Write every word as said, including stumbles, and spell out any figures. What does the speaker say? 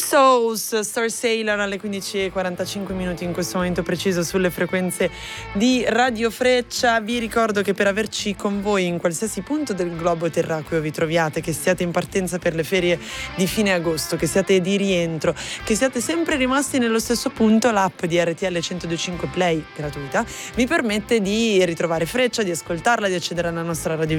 Souls, Star Sailor alle quindici e quarantacinque minuti in questo momento preciso sulle frequenze di Radio Freccia. Vi ricordo che per averci con voi in qualsiasi punto del globo terracqueo vi troviate, che siate in partenza per le ferie di fine agosto, che siate di rientro, che siate sempre rimasti nello stesso punto, l'app di R T L centodue e cinque Play gratuita vi permette di ritrovare Freccia, di ascoltarla, di accedere alla nostra radio